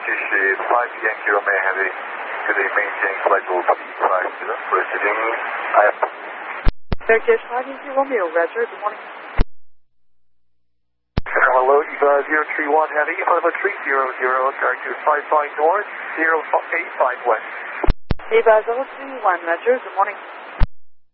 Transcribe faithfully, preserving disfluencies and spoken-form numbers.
这是 five Yankee Romeo Heavy to the maintain flight level P five zero, proceeding I F. Turkish five Yankee Romeo, Roger, good morning. Hello, uh, zero three one Heavy, Alpha three zero zero, turn to five five north, zero eight five west. Eva zero three one, Roger, good morning.